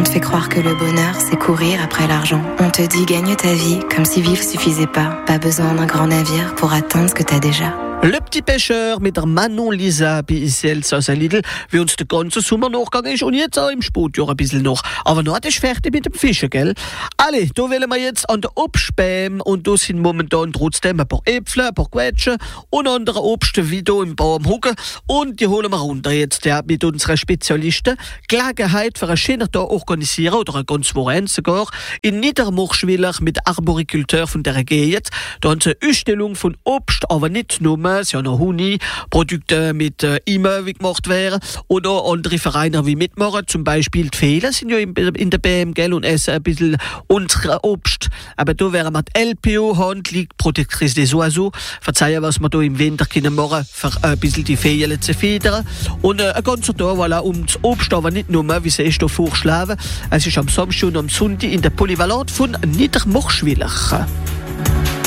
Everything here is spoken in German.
te fait croire que le bonheur, c'est courir après l'argent. On te dit gagne ta vie comme si vivre suffisait pas. Pas besoin d'un grand navire pour atteindre ce que t'as déjà. Le petit pêcheur mit der Manon Lisa bei Iselz aus Lidl, wie uns der ganze Sommer nachgegangen ist und jetzt auch im Sportjahr ein bisschen noch. Aber noch ist fertig mit dem Fischen, gell? Alle, da wollen wir jetzt an der Obstbäm und da sind momentan trotzdem ein paar Äpfel, ein paar Quetschen und andere Obst wie da im Baum hocken und die holen wir runter jetzt mit unseren Spezialisten. Gelegenheit für einen schönen Tag organisieren oder ein ganz Wochenende sogar in Niedermurschwiller mit Arborikulteur von der Gegend. Da haben sie eine Ausstellung von Obst, aber nicht nur es ja noch Honigprodukte mit E-Möwe gemacht werden oder andere Vereine wie mitmachen. Zum Beispiel die Fehler sind ja in der BMG und essen ein bisschen unser Obst. Aber da wären wir die LPO, Handling, Protectrice des Oiseaux. Verzeihen, was wir da im Winter können machen, für ein bisschen die Fehler zu federn. Und ein ganzer Tag, voilà, um das Obst, aber nicht nur, wie sie es da vorschlagen. Es ist am Samstag und am Sonntag in der Polyvalent von Niedermurschwiller.